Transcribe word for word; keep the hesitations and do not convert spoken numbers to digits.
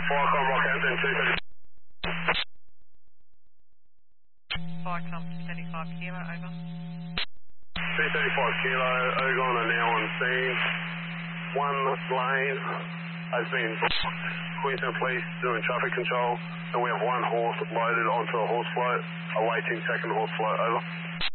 Firecom Rockhampton, two thirty. Firecom two thirty-five Kilo, over. two thirty-five Kilo, Ogon are now on scene. One lane has been blocked. Queensland Police doing traffic control, and we have one horse loaded onto a horse float, awaiting second horse float, over.